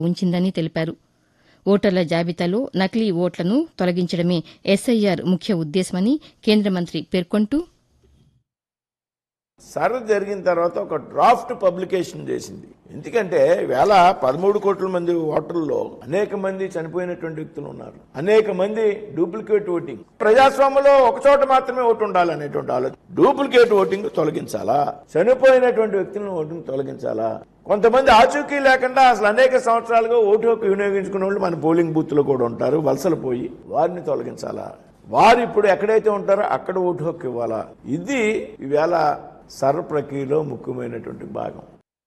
ఉంచిందని తెలిపారు. ఓటర్ల జాబితాలో నకిలీ ఓట్లను తొలగించడమే ఎస్ఐఆర్ ముఖ్య ఉద్దేశమని కేంద్ర మంత్రి పేర్కొంటూ సర్వే జరిగిన తర్వాత ఒక డ్రాఫ్ట్ పబ్లికేషన్ చేసింది. ఎందుకంటే వేళ 13 కోట్ల మంది ఓటర్లలో అనేక మంది చనిపోయినటువంటి వ్యక్తులు ఉన్నారు, అనేక మంది డూప్లికేట్ ఓటింగ్. ప్రజాస్వామ్యంలో ఒక చోట మాత్రమే ఓటు ఉండాలనేటువంటి ఆలోచన. డూప్లికేట్ ఓటింగ్ తొలగించాలా, చనిపోయినటువంటి వ్యక్తులను ఓటింగ్ తొలగించాలా, కొంతమంది ఆచూకీ లేకుండా అసలు అనేక సంవత్సరాలుగా ఓటు హక్కు వినియోగించుకునే వాళ్ళు మన పోలింగ్ బూత్ లో కూడా ఉంటారు, వలసలు పోయి వారిని తొలగించాలా, వారు ఇప్పుడు ఎక్కడైతే ఉంటారో అక్కడ ఓటు హక్కు ఇవ్వాలా. ఇది ఈవేళ సర్వ ప్రక్రియలో ముఖ్యమైనటువంటి భాగం.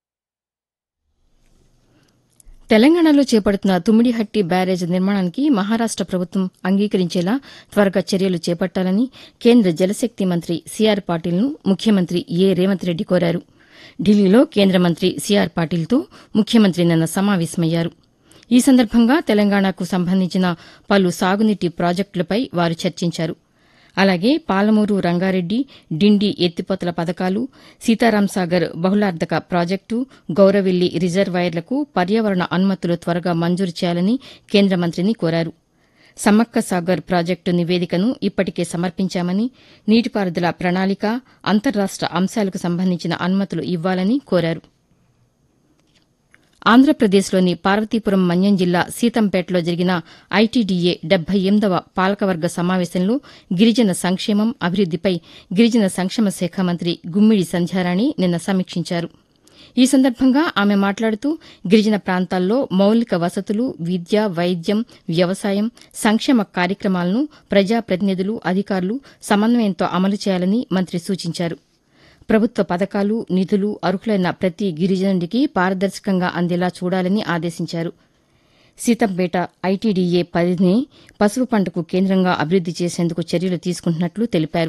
తెలంగాణలో చేపడుతున్న తుమ్మిడిహట్టి బ్యారేజ్ నిర్మాణానికి మహారాష్ట ప్రభుత్వం అంగీకరించేలా త్వరగా చర్యలు చేపట్టాలని కేంద్ర జలశక్తి మంత్రి సీఆర్ పాటిల్ను ముఖ్యమంత్రి ఏ రేవంత్ రెడ్డి కోరారు. ఢిల్లీలో కేంద్ర మంత్రి సీఆర్ పాటిల్తో ముఖ్యమంత్రి నిన్న సమావేశమయ్యారు. ఈ సందర్భంగా తెలంగాణకు సంబంధించిన పలు సాగునీటి ప్రాజెక్టులపై వారు చర్చించారు. అలాగే పాలమూరు రంగారెడ్డి డిండి ఎత్తిపోతల పథకాలు, సీతారాంసాగర్ బహుళార్ధక ప్రాజెక్టు, గౌరవెల్లి రిజర్వాయర్లకు పర్యావరణ అనుమతులు త్వరగా మంజూరు చేయాలని కేంద్ర మంత్రిని కోరారు. సమ్మక్క సాగర్ ప్రాజెక్టు నివేదికను ఇప్పటికే సమర్పించామని, నీటిపారుదల ప్రణాళిక, అంతర్రాష్ట అంశాలకు సంబంధించిన అనుమతులు ఇవ్వాలని కోరారు. ఆంధ్రప్రదేశ్లోని పార్వతీపురం మన్యం జిల్లా సీతంపేటలో జరిగిన ఐటీడీఏ 78వ పాలకవర్గ సమావేశంలో గిరిజన సంక్షేమం, అభివృద్దిపై గిరిజన సంక్షేమ శాఖ మంత్రి గుమ్మిడి సంధ్యారాణి నిన్న సమీక్షించారు. ఈ సందర్భంగా ఆమె మాట్లాడుతూ గిరిజన ప్రాంతాల్లో మౌలిక వసతులు, విద్య, వైద్యం, వ్యవసాయం, సంక్షేమ కార్యక్రమాలను ప్రజాప్రతినిధులు, అధికారులు సమన్వయంతో అమలు చేయాలని మంత్రి సూచించారు. ప్రభుత్వ పథకాలు, నిధులు అర్హులైన ప్రతి గిరిజనుడికి పారదర్శకంగా అందేలా చూడాలని ఆదేశించారు. సీతంపేట ఐటీడీఏ పరిధిని పసుపు పంటకు కేంద్రంగా అభివృద్ది చేసేందుకు చర్యలు తీసుకుంటున్నట్లు తెలిపారు.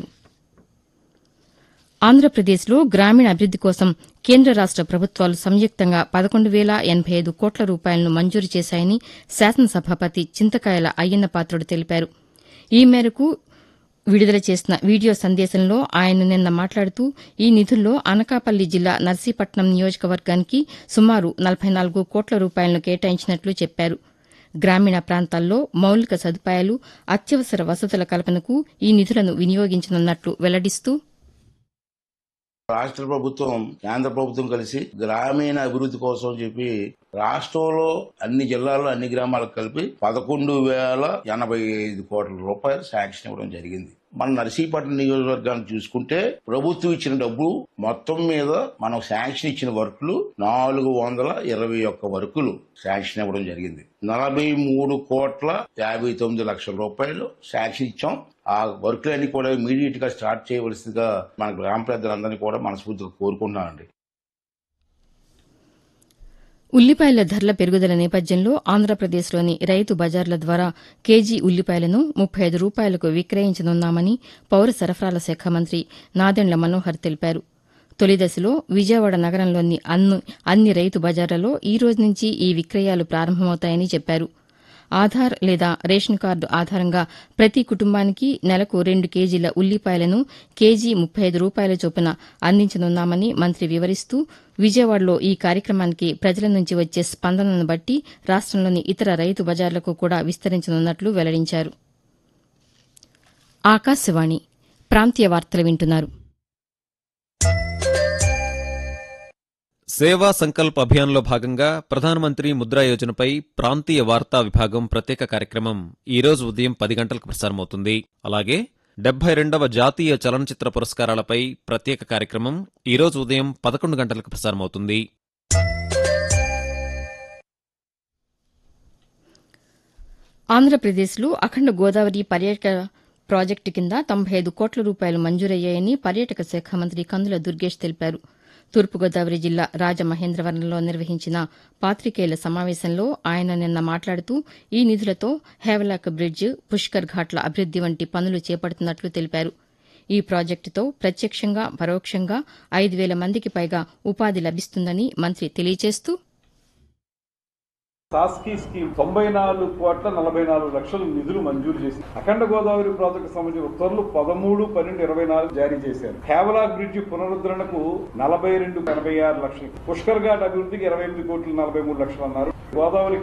ఆంధ్రప్రదేశ్లో గ్రామీణ అభివృద్ది కోసం కేంద్ర రాష్ట ప్రభుత్వాలు సంయుక్తంగా 11,085 కోట్ల రూపాయలను మంజూరు చేశాయని శాసనసభాపతి చింతకాయల అయ్యన్నపాత్రుడు తెలిపారు. ఈ మేరకు విడుదల చేసిన వీడియో సందేశంలో ఆయన నిన్న మాట్లాడుతూ ఈ నిధుల్లో అనకాపల్లి జిల్లా నర్సీపట్నం నియోజకవర్గానికి సుమారు 44 కోట్ల రూపాయలను కేటాయించినట్లు చెప్పారు. గ్రామీణ ప్రాంతాల్లో మౌలిక సదుపాయాలు, అత్యవసర వసతుల కల్పనకు ఈ నిధులను వినియోగించనున్నట్లు వెల్లడిస్తూ రాష్ట్ర ప్రభుత్వం, కేంద్ర ప్రభుత్వం కలిసి గ్రామీణ అభివృద్ధి కోసం చెప్పి రాష్ట్రంలో అన్ని జిల్లాల్లో అన్ని గ్రామాలకు కలిపి 11,085 కోట్ల రూపాయలు శాంక్షన్ ఇవ్వడం జరిగింది. మన నర్సీపట్నం నియోజకవర్గాన్ని చూసుకుంటే ప్రభుత్వం ఇచ్చిన డబ్బు మొత్తం మీద మనం శాంక్షన్ ఇచ్చిన వర్కులు 421 వర్కులు శాంక్షన్ ఇవ్వడం జరిగింది. 43 కోట్ల 59 లక్షల రూపాయలు శాంక్షన్ ఇచ్చాం. ఆ వర్కులన్నీ కూడా ఇమీడియట్ గా స్టార్ట్ చేయవలసిందిగా మన గ్రామ పెద్దలందరినీ కూడా మనస్ఫూర్తిగా కోరుకుంటున్నానండి. ఉల్లిపాయల ధరల పెరుగుదల నేపథ్యంలో ఆంధ్రప్రదేశ్లోని రైతు బజార్ల ద్వారా కేజీ ఉల్లిపాయలను 35 రూపాయలకు విక్రయించనున్నామని పౌర సరఫరాల శాఖ మంత్రి నాదెండ్ల మనోహర్ తెలిపారు. తొలిదశలో విజయవాడ నగరంలోని అన్ని రైతు బజార్లలో ఈ రోజు నుంచి ఈ విక్రయాలు ప్రారంభమవుతాయని చెప్పారు. ఆధార్ లేదా రేషన్ కార్డు ఆధారంగా ప్రతి కుటుంబానికి నెలకు 2 కేజీల ఉల్లిపాయలను కేజీ 35 రూపాయల చొప్పున అందించనున్నామని మంత్రి వివరిస్తూ విజయవాడలో ఈ కార్యక్రమానికి ప్రజల నుంచి వచ్చే స్పందనను బట్టి రాష్టంలోని ఇతర రైతు బజార్లకు కూడా విస్తరించనున్నట్లు వెల్లడించారు. ఆకాశవాణి ప్రాంతీయ వార్తలు వింటున్నారు. సేవా సంకల్ప్ అభియాన్లో భాగంగా ప్రధానమంత్రి ముద్రా యోజనపై ప్రాంతీయ వార్తా విభాగం ప్రత్యేక కార్యక్రమం ఈ రోజు ఉదయం 10 గంటలకు ప్రసారమవుతుంది. అలాగే 72వ జాతీయ చలనచిత్ర పురస్కారాలపై ప్రత్యేక కార్యక్రమం ఈ రోజు ఉదయం 11 గంటలకు ప్రసారమవుతుంది. ఆంధ్రప్రదేశ్లో అఖండ గోదావరి పర్యాటక ప్రాజెక్టు కింద 95 కోట్ల రూపాయలు మంజూరయ్యాయని పర్యాటక శాఖ మంత్రి కందుల దుర్గేష్ తెలిపారు. తూర్పుగోదావరి జిల్లా రాజమహేంద్రవరంలో నిర్వహించిన పాతికేయుల సమావేశంలో ఆయన నిన్న మాట్లాడుతూ ఈ నిధులతో హేవలాక్ బ్రిడ్జ్, పుష్కర్ ఘాట్ల అభివృద్ది వంటి పనులు చేపడుతున్నట్లు తెలిపారు. ఈ ప్రాజెక్టుతో ప్రత్యక్షంగా, పరోక్షంగా 5,000 మందికి పైగా ఉపాధి లభిస్తుందని మంత్రి తెలియజేస్తూ టాస్కీ స్కీమ్ 94,44,00,000 నిధులు మంజూరు చేసి అఖండ గోదావరి ప్రాజెక్టు సంబంధించిన ఉత్తర్వులు 13/12/24 జారీ చేశారు. హేవలాక్ బ్రిడ్జి పునరుద్ధరణకు 42,86 లక్షలు, పుష్కర్ ఘాట్ అభివృద్ధికి 28,43 లక్షలు అన్నారు. గోదావరి